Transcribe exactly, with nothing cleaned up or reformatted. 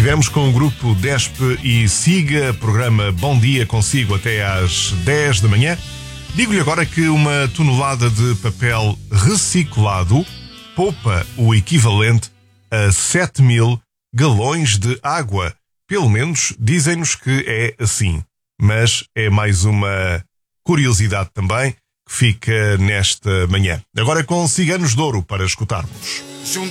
Estivemos com o grupo Despe e Siga, programa Bom Dia consigo até às dez da manhã. Digo-lhe agora que uma tonelada de papel reciclado poupa o equivalente a sete mil galões de água. Pelo menos dizem-nos que é assim. Mas é mais uma curiosidade também que fica nesta manhã. Agora com Ciganos de Ouro para escutarmos.